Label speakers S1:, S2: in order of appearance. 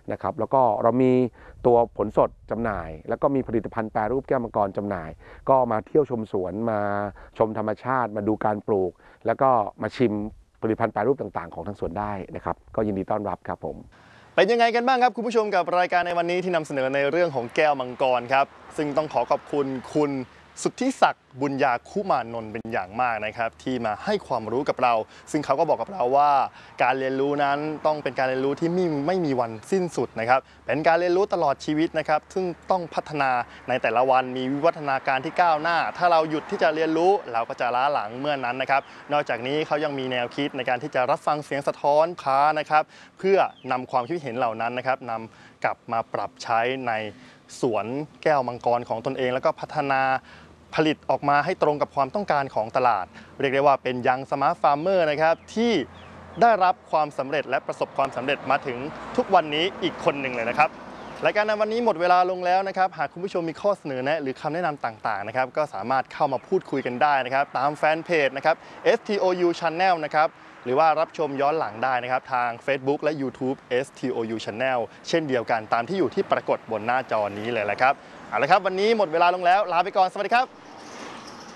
S1: นะครับแล้วก็เรามีตัวผลสดจำหน่ายแล้วก็มีผลิตภัณฑ์แปรรูปแก้วมังกรจำหน่ายก็มาเที่ยวชมสวนมาชมธรรมชาติมาดูการปลูกแล้วก็มาชิมผลิตภัณฑ์แปรรูปต่างๆของทางสวนได้นะครับก็ยินดีต้อนรับครับผม
S2: เป็นยังไงกันบ้างครับคุณผู้ชมกับรายการในวันนี้ที่นำเสนอในเรื่องของแก้วมังกรครับซึ่งต้องขอขอบคุณคุณสุทธิศักดิ์บุญญาคุมานนท์เป็นอย่างมากนะครับที่มาให้ความรู้กับเราซึ่งเขาก็บอกกับเราว่าการเรียนรู้นั้นต้องเป็นการเรียนรู้ที่ไม่มีวันสิ้นสุดนะครับเป็นการเรียนรู้ตลอดชีวิตนะครับซึ่งต้องพัฒนาในแต่ละวันมีวิวัฒนาการที่ก้าวหน้าถ้าเราหยุดที่จะเรียนรู้เราก็จะล้าหลังเมื่อนั้นนะครับนอกจากนี้เขายังมีแนวคิดในการที่จะรับฟังเสียงสะท้อนค้านะครับเพื่อนำความคิดเห็นเหล่านั้นนะครับนำกลับมาปรับใช้ในสวนแก้วมังกรของตนเองแล้วก็พัฒนาผลิตออกมาให้ตรงกับความต้องการของตลาดเรียกได้ว่าเป็นยังสมาร์ทฟาร์มเมอร์นะครับที่ได้รับความสำเร็จและประสบความสำเร็จมาถึงทุกวันนี้อีกคนหนึ่งเลยนะครับรายการในวันนี้หมดเวลาลงแล้วนะครับหากคุณผู้ชมมีข้อเสนอแนะหรือคำแนะนำต่างๆนะครับก็สามารถเข้ามาพูดคุยกันได้นะครับตามแฟนเพจนะครับ STOU Channel นะครับหรือว่ารับชมย้อนหลังได้นะครับทาง Facebook และ YouTube STOU Channel เช่นเดียวกันตามที่อยู่ที่ปรากฏบนหน้าจอนี้เลยแหละครับเอาละครับวันนี้หมดเวลาลงแล้วลาไปก่อนสวัสดีครับ